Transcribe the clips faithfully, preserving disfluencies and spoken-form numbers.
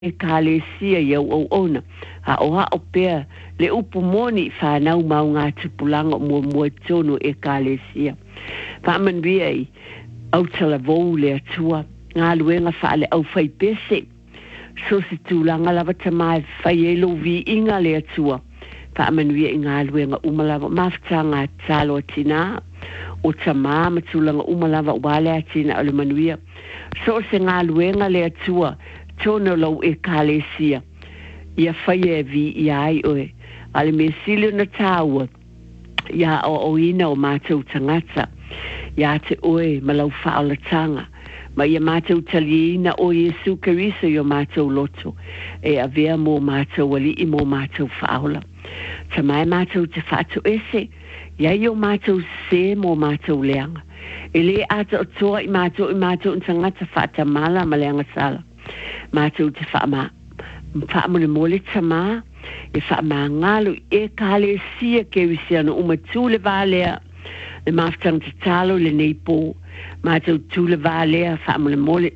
e kalesia ia o ona a o ha o pea le upu moni fa na ma nga tupulanga mo mo tono e kalesia fa man bi au tala vo le tua nga luenga fa le au fai pese so si tulanga lava tamai fa yelo vi inga le tua fa man bi nga luenga umalava maftanga talo tina o tama matulanga umalava wale tina ale manuia so se nga luenga le tua tono lo e kalesia ia faia vi ia ai oe ale me sile na taua ia o o ina o mātou tangata ia te oe malau whaola tanga ma ia mātou taliina o Yesu Keriso i o mātou loto e a vea mō mātou wali i mō mātou whaola ta mai mātou te whātou ese ia i o mātou se mō mātou leanga e le ata o toa i mātou i mātou tangata whāta mala ma leanga sala mātou te whaama whaamune mole tama e whaama ngalo e kale sia ke wisiano uma tūle vālea e maftang te talo le neipo mātou tūle vālea whaamune mole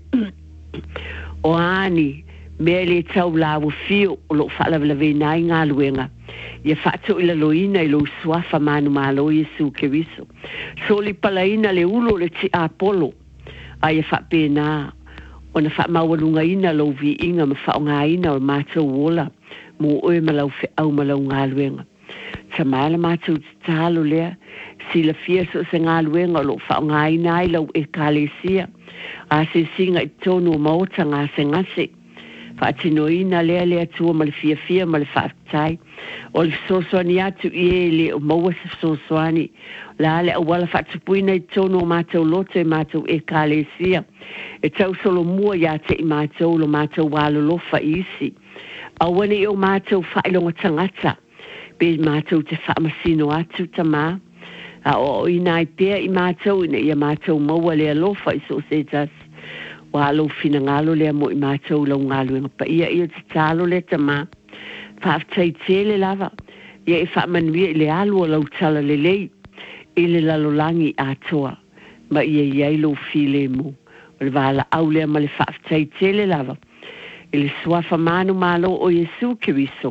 o ani mea le tau lawa fio o lo whaalawe nai ngā luenga ia whaato ila loina i lo suafa manu malo Yesu Keriso soli palaina le ulo le ti Apollo a ia whaapena ona fa mawalunga ina lo vi inga ma fa nga ina o mātou wola mo oe malau fe au malau ngā luenga. Ta maila mātou talo lea si la fia so se ngā luenga lo fa nga ina ai lau e kalesia a se singa i tonu o maota ngā se ngase fa atino ina lea lea tua ma le fia fia ma le whaatai o le sosoani atu i e le o maua se sosoani la le awala whaatupuina i tonu o mātou loto e mātou e kalesia e tau solo mua ia te i mātou lo mātou walo lofa isi. A wane i o mātou whailonga tangata, pe mātou te whaamasino atu ta mā. A o ina i pēr i mātou ina ia mātou maua lea lofa i so se tas. Walo fina ngalo lea mo i mātou lau ngalo inga pa ia ia te talo lea ta mā. Whaaftai tele lava, ia i whaamanuia i le alua lau tala le lei, i le lalolangi atoa, ma ia iai lo file mo. Le vala au lea ma le whaaftai tele lava. I le suafa manu malo o Yesu Keriso.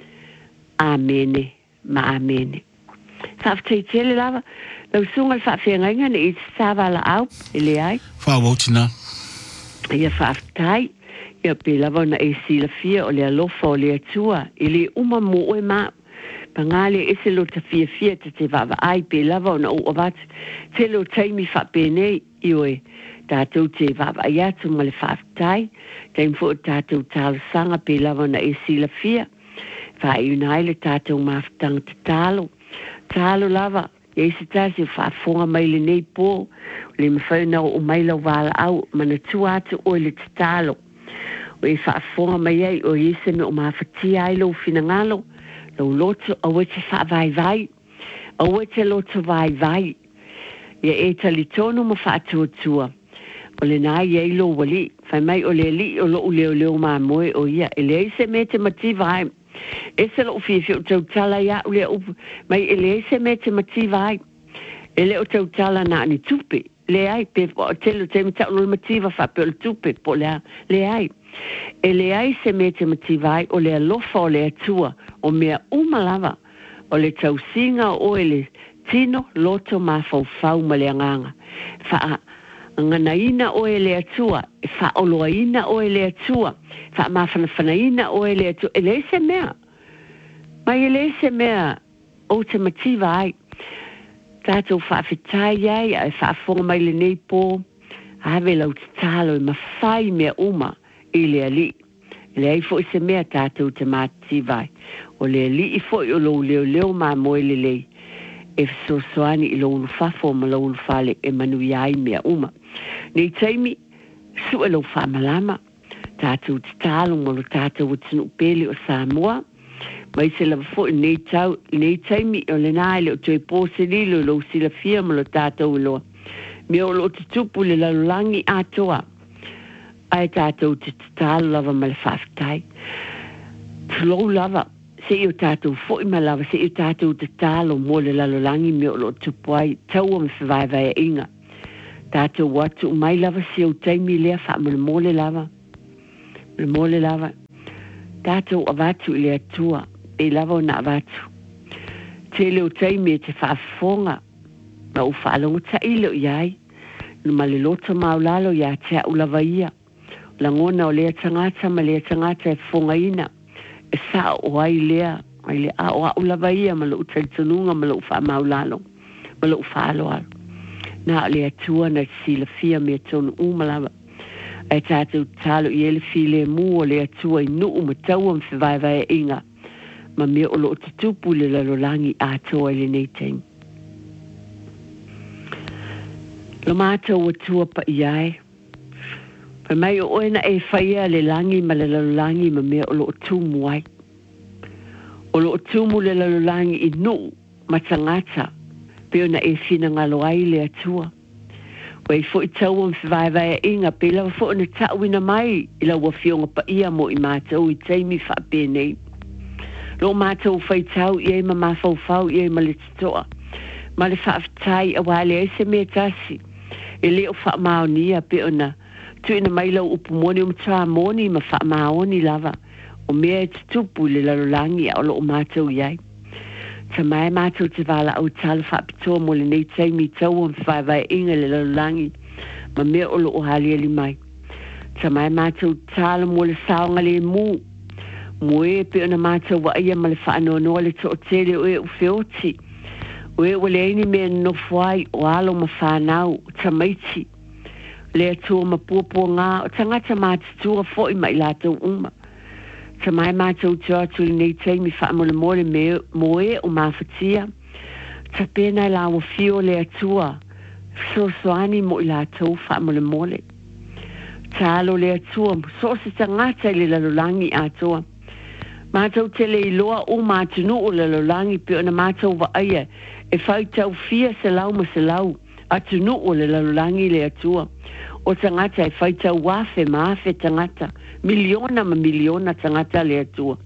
Amene, ma amene. Whaaftai tele lava. Lau sunga le whaafengainga ne i te savala au, i le ai. Whaawotina. Ia whaaftai. Ia pe lava na e sila fia o le alofa o le atua. I le uma mo oe ma. Pangale ese lo ta fia fia te te vava ai pe lava o na o avat. Te lo taimi whaapenei i oe. Tātou te vava i atu ma le whaaftai, teim fo tātou tālo sanga pe lava na e sila fia, whai unai le tātou maftang te tālo, tālo lava, e se tāsi o whaafonga mai le nei pō, le mawhauna o mai lau wala au, mana tu atu o le te tālo, o e whaafonga mai ai o ese me o mawhatia ai lau fina ngalo, lau loto a wete whaavai vai, a wete loto vai vai, ia e tali tono ma whaatua tua, o le nā iei lo wali, whai mai o le li o lo u leo leo mā moe o ia, e le eise me te mativa ai, e se lo u whiwhi o tau tala ia u lea upu, mai e le eise me te mativa ai, e le o tau tala nā ni tupe, le ai, pe o telo te mi tau lo mativa wha pe o le tupe, po le, le ai, e le eise me te mativa ai, o le alofa o le atua, o mea umalava, o le tau singa o e le tino loto mā fau fau ma le anganga, wha ngana ina o ele atua, e wha oloa ina o ele atua, wha mawhanawhana ina o ele atua, e leise mea. Mai e leise mea o te mativa ai. Tātou whaafetai ai, e whaafonga mai le nei pō, hawe lau te talo e mawhai mea uma i le ali. Le ai fo i se mea tātou te mativa ai. O le ali i fo i o lou leo leo mā moe le lei. E so soani i lo ulu fafo ma lo ulu fale e manu iai mea uma. Nei taimi, su e lo whamalama, tātou te tālo mo lo tātou utinu pele o Samoa, mai se lava fo i nei, tau, nei taimi o le nai le o tue pōse lilo lo sila fia mo lo tātou iloa. Me o lo te tupu le lalulangi atoa, ai tātou te tālo lava ma le whaftai. Tlo lava, se i o tātou fo i malawa, se i o tātou te tālo mo le lalulangi me o lo tupuai, tau o me whiwai vai inga. Tātou watu mai lava si o taimi lea wha mole mole lava. Le mole lava. Tātou avatu i le atua. E lava o na avatu. Te leo taimi e te whaafonga. Ma u whaalongo ta ilo iai. Numa le loto maulalo ia te au lava ia. Langona o lea tangata ma lea tangata e fonga ina. E sa o ai lea. Ai lea a o au lava ia ma lo utaitununga ma lo wha maulalo. Ma lo whaalo alo. Na le atua na sila fia mea tonu umalawa. Ai tātou talo i ele file mu o le atua i nuu ma tau am whiwaiwai e inga. Ma mea o lo te tupu le lalolangi a toa le nei teim. Lo mātou atua pa iai. Pa mai o oena e whaia le langi ma le lalolangi ma mea o lo tumu ai. O lo tumu le lalolangi i nuu ma tangata. Pe ona e fina ngalo ai le atua. Wei fo i tau am whiwaiwai e inga pe lawa fo ona tau ina mai i la wafionga pa ia mo i mātou i teimi wha pēnei. Lo mātou whai tau i e ma mawhau whau i e ma le titoa. Ma le whaafitai a wale e se mea tasi. E leo wha maonia pe ona tu ina mai lau upu moni um tua moni ma wha maoni lava. O mea e tupu le lalolangi a o lo o mātou iai. Ta mai mātou te wala au tala whaapitoa mo le nei teimi tau am whaiwai inga le lalolangi. Ma mea o lo o hali ali mai. Ta mai mātou tala mo le saonga le mu. Mo e pe ona mātou wa ia ma le whaanoa noa le to o tele o e u whioti. O e o le eini mea nofuai o alo ma whanau ta maiti. Le atua ma puapua ngā o tangata mātutua fo i mai lātou uma. Ta mai mātou tua tu nei teimi wha mole mole me moe o mawhatia. Ta pēnā la o fio le atua. So soani mo i lātou wha mole mole. Ta alo le atua. So se tangata le lalolangi atua. Mātou tele i loa o mātunu o lalolangi pe ona mātou wa aia. E whai tau fia se lau ma se lau. Atunu o le lalolangi le atua. O tangata e whai tau wafe maafe tangata. Miliona ma miliona tangata le atua.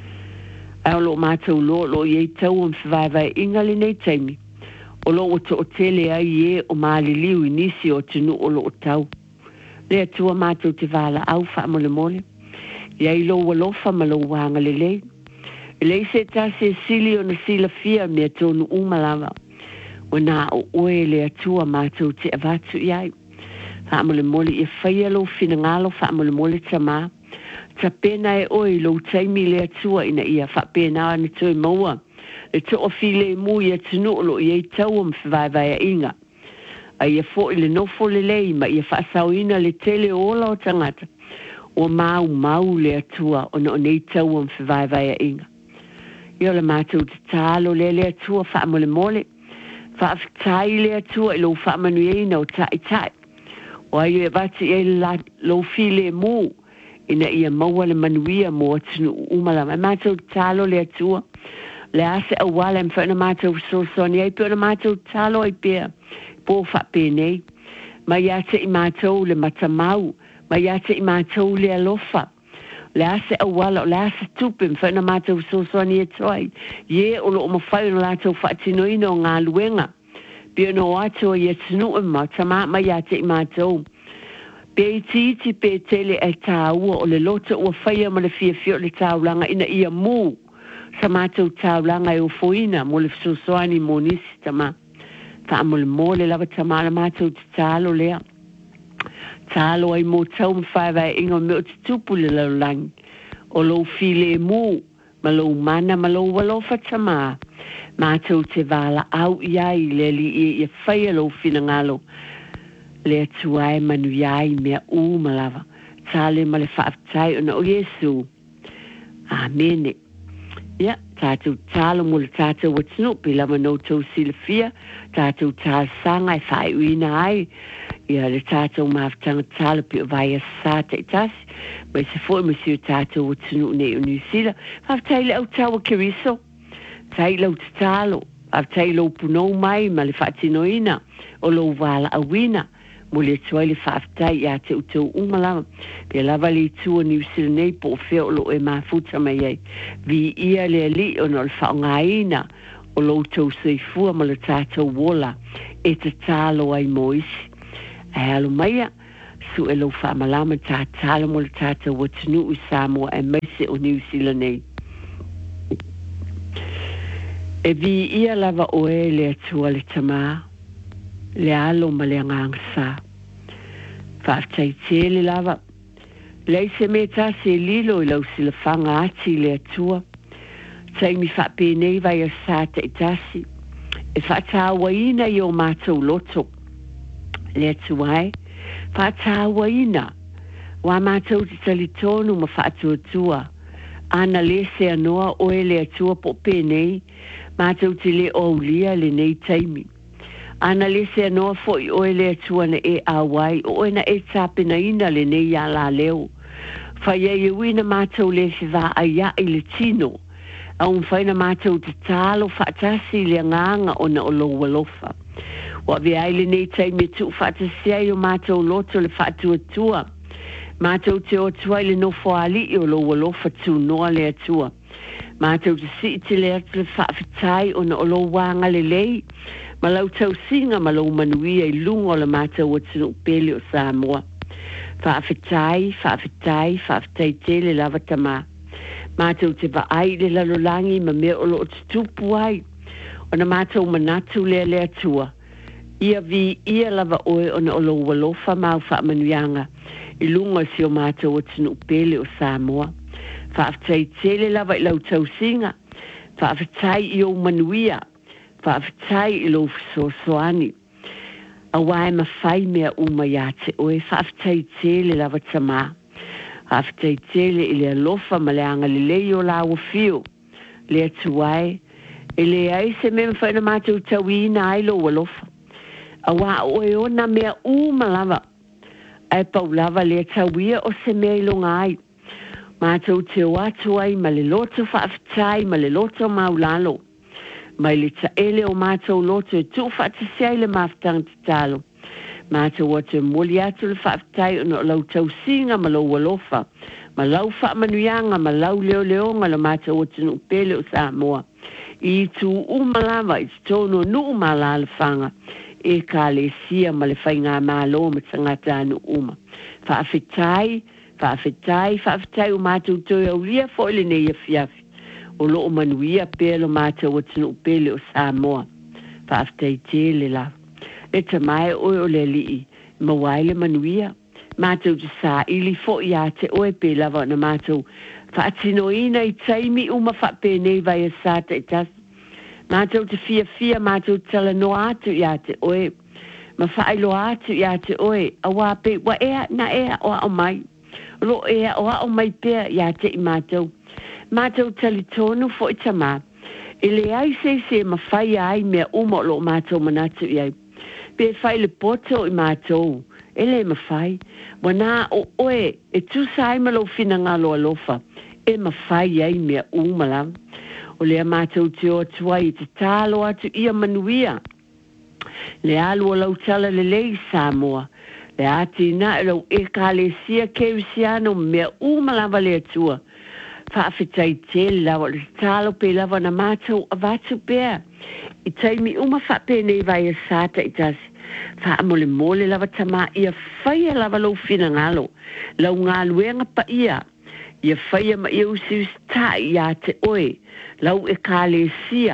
Ai o lo mātou lo lo i e tau am whiwaiwai inga le nei teimi. O lo o to o tele ai e o maali liu inisi o tunu o lo o tau. Le atua mātou te wala au wha mole mole. Iai lo walofa ma lo wanga le lei. Le se ta se sili o na sila fia mea tonu umalawa. O nā o oe le atua mātou te avatu iai. Wha mole mole i whaia lo fina ngalo wha mole mole ta mā. Ta pēna e oi lo taimi le atua ina ia wha pēna ana tui maua. Le to o file mu i atunu o lo i ei tau am whiwaiwai a inga. A ia fo i le nofo le lei ma ia wha asau ina le tele ola o tangata. O mau mau le atua o no nei tau am whiwaiwai a inga. Ia le mātou te tālo le le atua wha mole mole. Wha afitai le atua i lo wha manueina o tai tai. O ai e vati e la lo file mu ina ia maua le manuia mo atunu umala. Mai mātou talo le atua. Le ase awala em whaina mātou sosoni. Ai pēna mātou talo ai pēa. Pō wha pēnei. Mai ate i mātou le matamau. Mai ate i mātou le alofa. Le ase awala o le ase tupe whaina mātou sosoni e toi. Ie o lo o mawhai no lātou whaatinoina o ngā luenga. Pia no ato i atunu ima, tama mai ate i mātou. Pe iti iti pe tele e tāua o le lota ua whaia ma le fia fio le tāulanga ina ia mū. Sa mātou tāulanga e ufoina mo le fsosoani mo nisi tama. Ta mo le mo le lava tama la mātou te tālo lea. Tālo ai mo tau mwhaiwai inga meo te tupu le laulangi. O lo file mū, ma lo mana, ma lo walofa tama. Mātou te wala au iai le li i i whaia lo fina ngalo. Le atuai manu iai mea u malawa. Tāle ma le whaaftai ona o Yesu. Amene. Ia, tātou tālo mo le tātou watino, pe lama no tau silafia, tātou tā sanga e whai uina ai. Ia le tātou maafutanga tālo pe o vai a sāta i tasi. Mai se fōi masi o tātou watino ne o New Zealand. Whaaftai le au tawa keriso. Tai lau te talo, a tai lau punou mai, ma le whaatinoina, o lau wala awina, mo le tuai le whaafitai a te utau umalama. Pia lava le tua New Zealand nei po o whea o lo e mafuta mai ei. Vi ia le li o no le whaongaina, o lau tau seifua ma le tātou wola, e te talo ai moisi. E alo maia, su e lo whaamalama tā tāla mo le tātou watunu u Samoa e maise o New Zealand nei. E vi ia lava oe le atua le tamā, le alo ma le angangsa. Whaatai te le lava, lei se me tā se lilo i lau sila whanga ati le atua, tai mi whape nei vai a sāta i tasi, e whaatawa ina i o mātou loto, le atua e, whaatawa ina, wa mātou te talitonu ma whaatuatua, ana le se anoa oe le atua po pe nei, mātou te le o lia le nei taimi. Ana le se anoa foi oe le atua na e awai, o e na e tāpena ina le nei a la leo. Whai e uina mātou le se va a ia i le tino, a un whaina mātou te tālo whaatasi le nganga o na o loa lofa. Wa vi ai le nei taimi tu whaatasi ai o mātou loto le whaatuatua. Mātou te o tuai le nofo ali i o loa lofa tu noa le atua. Mātou te si te le atu le whaafitai o na o lo wanga le lei, ma lau tau singa ma lau manuia i lungo le mātou o tunu pele o Samoa. Whaafitai, whaafitai, whaafitai te le lava tamā. Mātou te vaai le lalolangi ma mea o lo o tutupu ai, o na mātou manatu le le atua. Ia vi ia lava oe o na o lo walofa mau whaamanuianga, i lungo si o mātou o tunu pele o Samoa. Whaafitai tele lava i lau tau singa, whaafitai i o manuia, whaafitai i lo fisosoani. A wae ma whai mea uma ia te oe, whaafitai tele lava tamā. Whaafitai tele i le alofa ma le anga le leo lawa fio, le atu wae, e le ai se mea mwhaina mātou tauina ai lo walofa. A wa oe ona mea uma lava, ai pau lava le tauia o se mea ilo ngai. Mātou te o atu ai ma le loto whaafitai ma le loto maulalo. Mai le taele o mātou loto e tu whaatasiai le mawhtanga te talo. Mātou o te moli atu le whaafitai o no lau tau singa ma lau walofa. Ma lau whaamanuianga ma lau leo leonga le mātou o te nupele o Samoa. I tu umalava i tono nu umalala whanga. E ka le sia ma le whainga mālo ma tangata anu uma. Whaafitai, whaafitai, whaafitai o mātou toi au lia fo ile nei a fiafi. O lo o manuia pelo mātou o tinu pele o Samoa. Whaafitai tele la. E ta mai oe o le lii, ma waile manuia. Mātou te sā ili fo ia te oe pe lava na mātou. Whaatino ina i taimi uma whape nei vai a sāta i tas. Mātou te fia fia mātou tala no atu ia te oe. Ma whaelo atu ia te oe. A wape wa ea na ea o au mai. Lo ea o au mai pea ia te i mātou. Mātou tali tonu fo i tamā. E le ai se se ma whai ai mea umo lo mātou manatu iai. Pe whai le poto i mātou. E le ma whai. Wana o oe e tu sai ma lo fina ngā loa lofa. E ma whai ai mea umalam. O lea mātou te o tuai te tālo atu ia manuia. Le alu o lau tala le lei Samoa. Le ati na e lau e ka le sia keusiano mea umalava le atua. Whaafitai te lawa le tālo pe lava na mātou a vatu pēr. I taimi uma whape nei vai a sāta i tasi. Whaamole mole lava tamā ia whaia lava lau fina ngalo. Lau ngā luenga pa ia. Ia whaia ma ia usi usi tā ia te oe. Lau e ka le sia.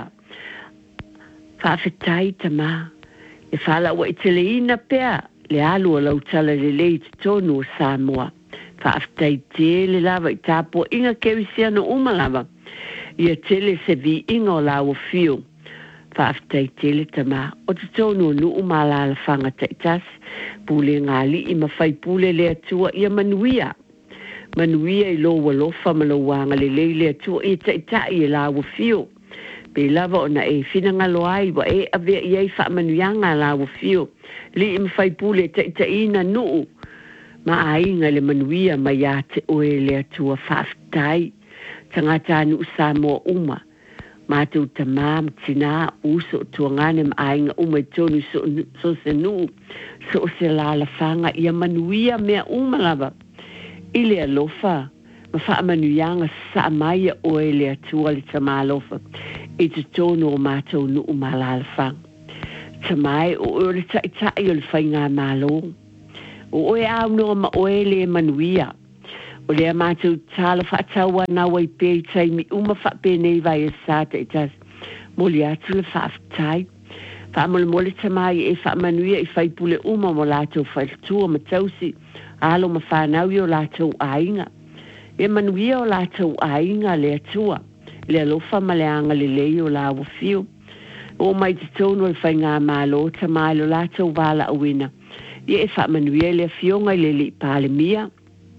Whaafetai tamā. E whala ua i te leina pēr. Le alu o lau tala le lei te tonu o Samoa. Whaafetai tele lava i tāpo inga kewisia no umalava. Ia tele se vi inga o lau fio. Whaafetai tele tamā. O te tonu o nu umalala whanga taitas. Pule ngā li i mawhai pule le atua ia manuia. Manuia i lo walofa ma lo wanga le lei le atua i taitai i lau fio. Pe lava o na e finanga loai wa e avea i ei whaamanuianga lau fio. Li i mawhai pule taitai na nuu. Ma ainga le manuia ma ia te oe le atua whaafetai. Tangata anu Samoa uma. Mātou tamām tina uso tuangane ma ainga uma i tonu so, so se nuu. So se lala whanga ia manuia mea uma lava. Ile alofa. Ma whaamanuianga sa maia oe le atua le tamalofa. I te tono o mātou nuu malala whanga. Tamai o ore tai tai o le whainga malo. O oe au no ma oe le manuia. O le mātou tāla whaataua nā wai pēi tai mi uma whape nei vai e sāta e tas. Moli atu le whaaftai. Whaamole mole tamai e whaamanuia i whaipule uma mo lātou whailtua ma tausi. Alo ma whanau i o lātou ainga. E manuia o lātou ainga le atua. Le alofa ma le anga le lei o la wafio. O mai te tono le whai ngā mālo tamai lo lātou wala awina. Ie e whaamanuia le fionga i le li pāle mia.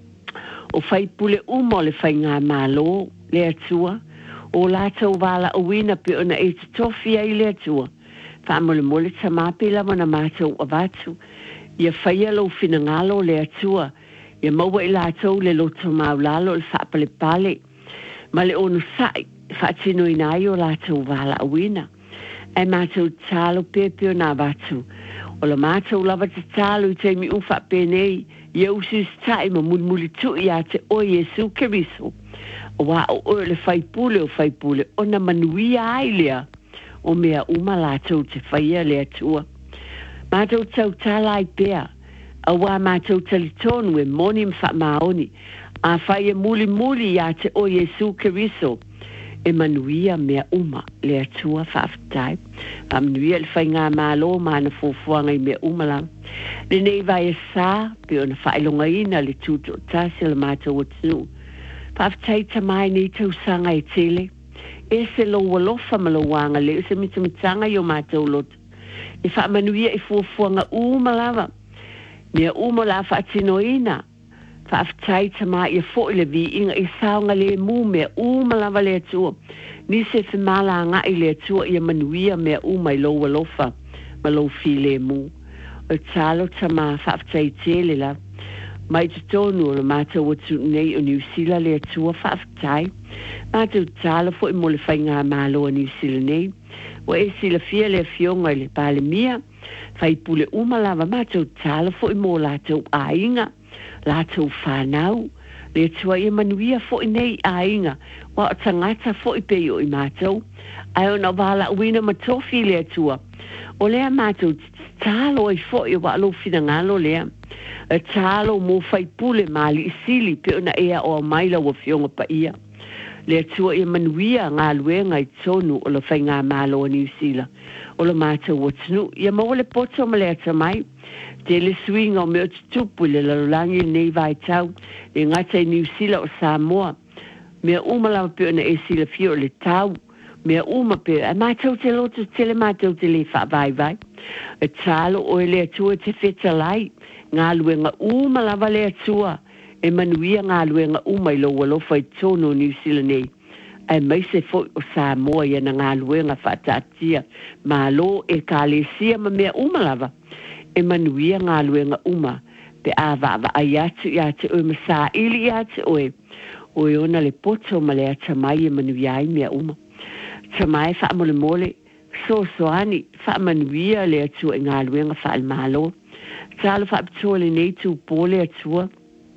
O fai pule umo le fai ngā mālo le atua. O lātou wala o wina pe ona e te tofi ai le atua. Whaamole mole ta māpila wana mātou avatu. Ia fai alo fina ngalo le atua. Ia maua i lātou le loto maulalo le whaapale pale. Ma le onu sai, whaatino inai o lātou wala o wina. E mātou tālo pepe o nā vatu. O la mātou lava te tālo i teimi uwha penei. Ia usus tai ma mulmuli tu ia te o Yesu Keriso. O wa o o le whaipule o whaipule o na manuia ai lea o mea uma lātou te whaia lea tua. Mātou tau tāla i pēa. A wā mātou talitonu e moni mwha maoni. A whaia muli muli ia te o Yesu Keriso. E manuia mea uma lea tua whaafitai. A manuia le whai ngā mālo mana fōfuanga i mea uma lang. Le nei vai e sā, pe ona whailonga ina le tūto o tāsi le mātou o tinu. Whaafitai tamai nei tau sanga e tele. E se lo walofa ma lo wanga le, se mitamitanga i o mātou lotu. E whaamanuia i fōfuanga uma lava. Mea uma la whaatino ina. Whaafitai tamai e fo le vi inga i saunga le mū mea uma lava le atua. Ni se whemala ngā i le atua i a manuia mea uma i lo walofa ma lo fi le mū. O talo tama whaafitai tele la. Mai te tonu o le mātou atu nei o New Zealand le atua whaafitai. Mātou talo fo i mo le whai ngā mālo o New Zealand nei. O e sila fia le fionga i le pāle mia. Whai pule uma lava mātou talo fo i mo lātou ainga. Lātou whānau. Le atua i manuia fo i nei ainga. Wa o tangata fo i peo i mātou. Ai o na wala uina matofi le atua. O lea mātou talo i fo i wa alo fina ngalo lea. E talo mo whai pule mali i sili pe ona ea o maila wa fionga pa ia. Le atua i manuia ngā luenga i tonu o le whai ngā malo o New Zealand. O le mātou o tinu. Ia maua le poto ma le atamai. Te le swinga o mea tutupu le lalulangi nei vai tau. E ngata i New Zealand o Samoa. Mea umalawa pe ona e sila fio le tau. Mea uma pe, a mātou te loto tele mātou te le wha vai vai. E talo o e le atua te wheta lai. Ngā luenga uma lava le atua. E manuia ngā luenga uma i lo walofa i tono New Zealand nei. Ai mai se fo o Samoa ia na ngā luenga whatatia. Mā lo e ka le sia ma mea uma lava. E manuia ngā luenga uma. Pe awa awa ai atu i atu o masa ili i atu oe. Oe ona le poto ma le atamai e manuia ai mea uma. Tamai wha mole mole. So soani wha manuia le atu e ngā luenga wha almalo. Talo wha apitoa le nei tu pole atua.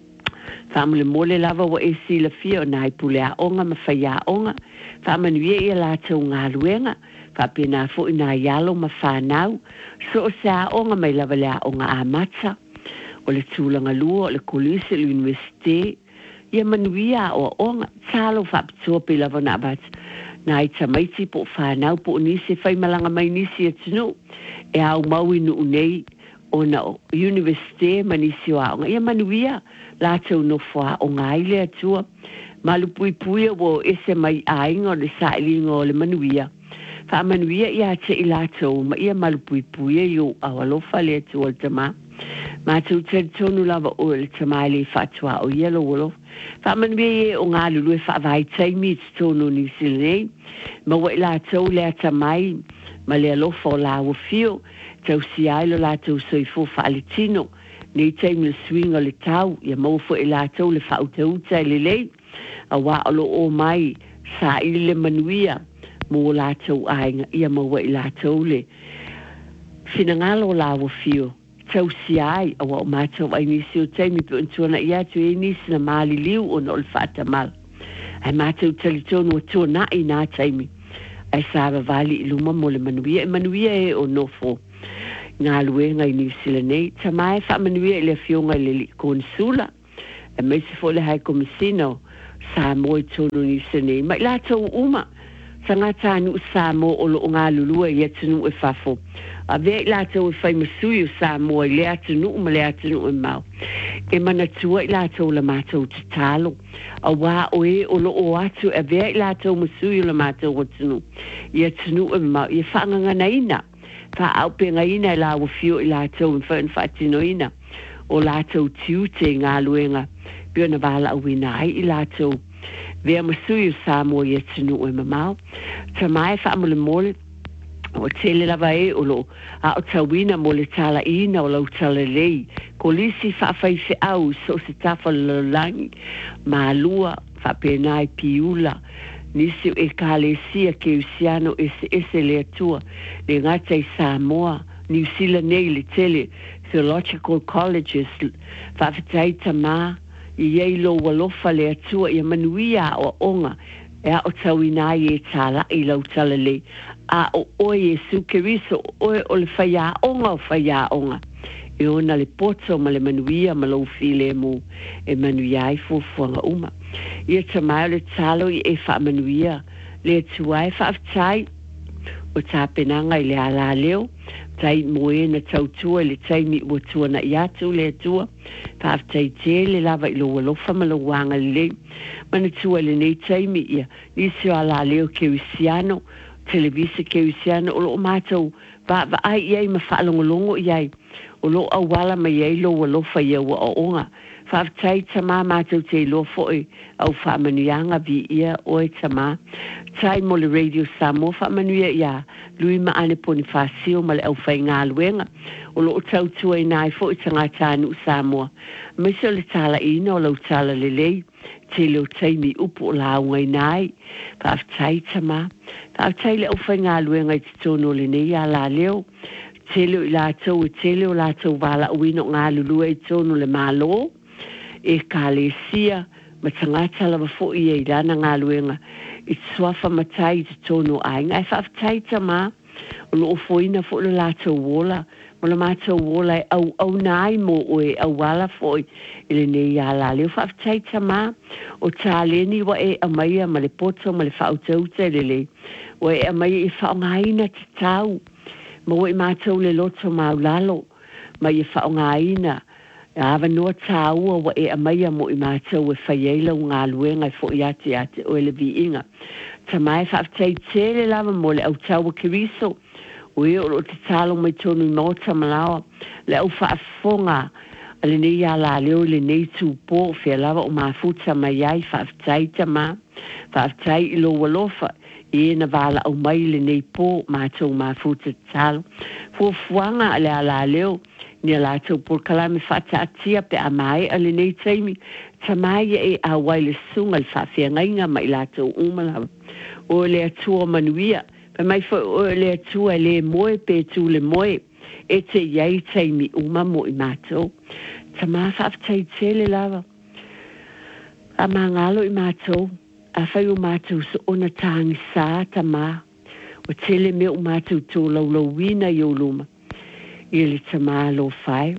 Whamule mole lava wa e sila fia o nai pule a onga ma whai a onga. Whamanuia ia lātou ngā luenga. Whapena fo i nā yalo ma whanau. So o sa onga mai lava le a onga a mata. O le tūlanga lua o le kolise le universite. Ia manuia o onga. Talo whapitoa pe lava na bat. Nai tamaiti po whanau po nisi whai malanga mai nisi atinu. E au maui nu unei. O na universite manisi o a onga. Ia manuia. Lātou no wha o ngāile atua. Malu pui pui o ese mai ainga o le sailinga o le manuia. Wha manuia ia te i lātou ma ia malu pui pui e o awalofa le atua le tama. Mātou te tonu lava o le tama le whatua o yellow wolof. Wha manuia e o ngā lulu e wha vai taimi te tonu ni silnei. Ma wa i lātou le atamai ma le alofa o la wafio. Tau si ailo lātou soifo wha alitino. Nei taimi le swinga le tau, ia maufo e lātou le whautauta e le lei, a wā alo o mai, sa ili le manuia, mō lātou ainga, ia maua i lātou le. Finangalo la wafio, tau si ai, a wā o mātou ai nisi o taimi pe untuana ia tu e nisi na maali liu o no le whaatamal. Ai mātou talitonu o tōna i nā taimi, ai sāwa vali i luma mo le manuia, e manuia e o nofo. ngā luenga i New Zealand nei. Ta mai whamanuia i le fionga i le li konsula. E me se fo le hai komisino sa mo i tonu New Zealand nei. Ma i lātou uma. Sa ngā tānu sa mo o lo ngā lulua i atunu e whafo. A vea i lātou e whai masuiu sa mo i le atunu ma le atunu e mau. E mana tua i lātou la mātou te talo. A wā o e o lo o atu e vea i lātou masuiu la mātou o tunu. I atunu e mau. I whaanganga na ina. Wha au pe ngā ina i la wafio i lātou i whain whaatino ina. O lātou tiu te ngā luenga. Pio na wala au ina ai i lātou. Vea masuiu sa mo i atunu e mamau. Ta mai whaamule mole. O tele lava e o lo a o tawina mo le tala ina o lau tala lei. Ko lisi whaafai se au so se tafa lalangi. Ma lua whaapenai piula. Nisi e kālesia ke usiano ese ese le atua. Le ngata i Samoa. New Zealand nei le tele. Theological colleges. Whaafitai tama. I yei lo walofa le atua i manuia o onga. E a o tawina i e tala i lau tala lei. A o oe e sukeriso oe o le whaia onga o whaia onga. E ona le poto ma le manuia ma lau file mu e manuia i fufuanga uma. Ia tamai le talo i e wha manuia le tuai whaaftai o tā penanga i le ala leo. Tai moe na tautua le tai mi ua tua na iatu le atua. Whaaftai te le lava i lo walofa ma lo wanga le. Mana tua le nei tai mi ia. Nisi o ala leo ke usiano. Televisa ke usiana o lo mātou va va ai iai ma whaalongolongo iai o lo awala ma iai lo walofa ia wa o onga whaaftai tama mātou te lo foi au whaamanuianga vi ia oe tama tai mo le radio Samoa whaamanuia ia lui ma ane poni whaasio ma le au whai ngā luenga o lo o tautua i nai foi tangata anu Samoa me se o le tala ina o lau tala le lei te leo taimi upo o lau ngai nai whaaftai tama Whaaftai le au whai ngā luenga i te tono le nei a la leo te leo i lātou e te leo lātou wala uina o ngā lulua i tono le malo e ka le sia ma tangata lawa fo i e rana ngā luenga i swafa matai i te tono ai ngai whaaftai tama o lo o foina fo le lātou wola mo le mātou wola e au, au nai mo oe au wala foi i le nei a la leo whaaftai tama o tā leni wa e amaia ma le poto ma le whautau te le le wa e amaia i whaongaina te tau ma o e mātou le loto maulalo ma i whaongaina awa noa tāua wa e amaia mo i mātou e whaiela o ngā luenga i fo i ate ate o e le vi inga ta mai whaaftai te le lava mo le au taua kiriso o e o te talo mai tonu i mauta malawa le au whaafonga ale nei ala leo le nei tu po fe lava o mafuta mai ai whaaftai tama whaaftai i lo walofa e na vala au mai le nei po mātou mafuta talo fuafuanga ale ala leo ni ala tau por kalame whata atia pe amai ale nei taimi tamai e a waile sunga le whaafia ngainga mai la tau umalawa o le atua manuia pe mai fo o le atua le moe pe tu le moe e te iai taimi uma mo i mātou ta maa whaaftai tele lava. A maa ngalo i mātou, a whai o mātou so ona tāngi sā ta maa, o tele me o mātou tō lau lau wina i o luma. I li ta maa lo whai.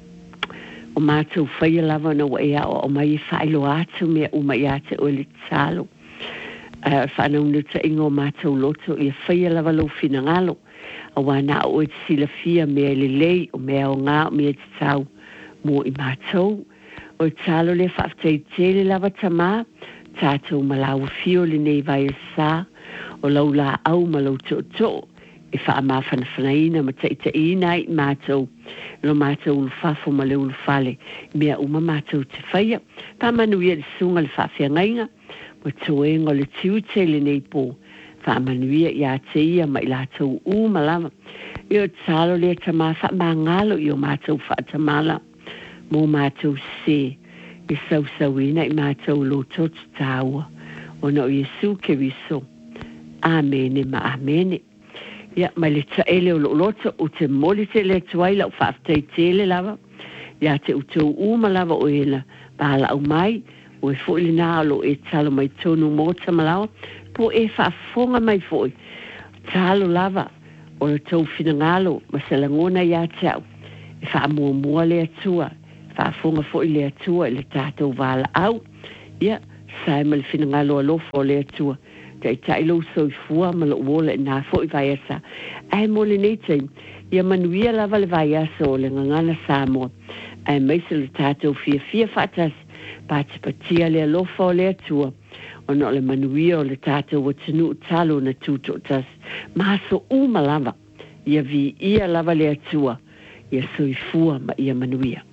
O mātou whai lava na wa ea o mai whai lo atu mea o mai ate o li tālo. Uh, whanau nuta ingo mātou loto i a whai lava lo whina ngalo. A wana o e sila fia mea le lei o mea o ngā o mea te tau. Mo i mātou, o talo le whaaftai tele lava tamā, tātou malau fio le nei vai sā, o lau la au malau to to, e wha ma whanawhanaina ma taita ina i mātou, lo mātou ulufafo ma le ulufale, mea uma mātou te whaia, pa manuia le sunga le whaafia ngainga, mo toenga le tiute le nei pō, wha manuia i a te ia ma i lātou u malama, i o talo le tamā wha ma ngalo i o mātou wha tamala, mo mātou se e sau sauina i mātou lo totu tāua o na o Yesu ke riso. Amene ma amene. Ia, ma le taele o lo loto o te moli te le tuaila o whaaftai tele lava. Ia te utou uma lava o ela pāla au mai o e fōi nā lo e talo mai tonu mōta malawa po e whaafonga mai fōi. Talo lava o le tau finangalo ma se langona ia tau e wha mua mua le atua wha fonga fo i le atua i le tātou wala au ia sai ma le finangalo alofo le atua tai tai lo so fua ma lo wola na fo i vai asa ai mo le nei tai ia manuia lava le vai asa o le ngangana Samoa ai mai se le tātou fia fia fatas pati patia le alofo le atua o no le manuia o le tātou o tinu talo na tuto tas ma so uma lava ia vi ia lava le atua ia soifua ma ia manuia